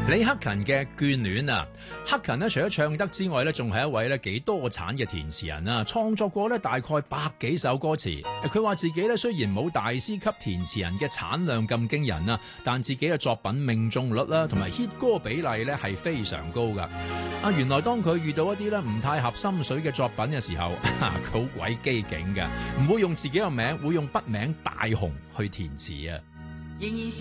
李克勤嘅眷戀啊，克勤呢除咗唱得之外呢，仲係一位呢幾多產嘅填詞人啊，創作過呢大概百幾首歌詞。佢話自己呢雖然冇大師級填詞人嘅產量咁驚人啊，但自己嘅作品命中率啦同埋 hit 歌比例呢係非常高噶。啊，原來當佢遇到一啲呢唔太合心水嘅作品嘅時候，佢好鬼機警㗎，唔會用自己嘅名，會用筆名大雄去填詞啊。